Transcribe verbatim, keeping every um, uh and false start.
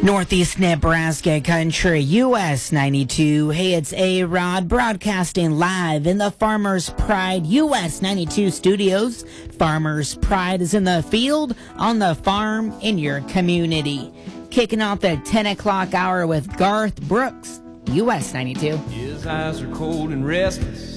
Northeast Nebraska Country, U S ninety-two. Hey, it's A-Rod broadcasting live in the Farmers Pride U S ninety-two studios. Farmers Pride is in the field, on the farm, in your community. Kicking off the ten o'clock hour with Garth Brooks, U S ninety-two. His eyes are cold and restless.